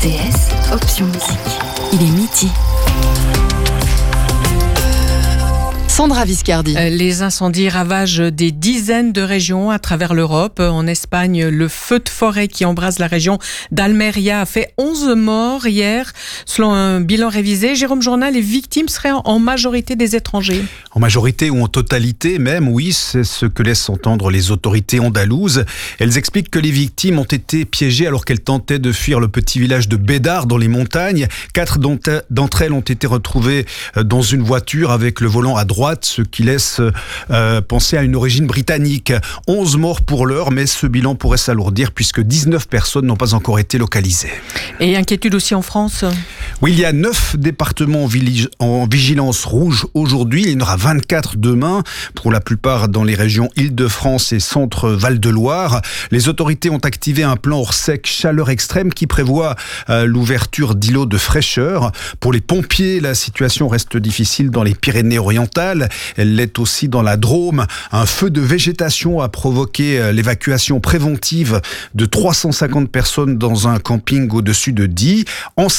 RTS, option musique. Il est midi. Sandra Viscardi. Les incendies ravagent des dizaines de régions à travers l'Europe. En Espagne, le feu de forêt qui embrase la région d'Almeria a fait 11 morts hier. Selon un bilan révisé, Jérôme Journa, les victimes seraient en majorité des étrangers. En majorité ou en totalité même, oui, c'est ce que laissent entendre les autorités andalouses. Elles expliquent que les victimes ont été piégées alors qu'elles tentaient de fuir le petit village de Bédar dans les montagnes. 4 d'entre elles ont été retrouvées dans une voiture avec le volant à droite, ce qui laisse penser à une origine britannique. 11 morts pour l'heure, mais ce bilan pourrait s'alourdir puisque 19 personnes n'ont pas encore été localisées. Et inquiétude aussi en France ? Oui, il y a 9 départements en vigilance rouge aujourd'hui. Il y en aura 24 demain, pour la plupart dans les régions Île-de-France et Centre-Val-de-Loire. Les autorités ont activé un plan hors sec chaleur extrême qui prévoit l'ouverture d'îlots de fraîcheur. Pour les pompiers, la situation reste difficile dans les Pyrénées-Orientales. Elle l'est aussi dans la Drôme. Un feu de végétation a provoqué l'évacuation préventive de 350 personnes dans un camping au-dessus de Die. En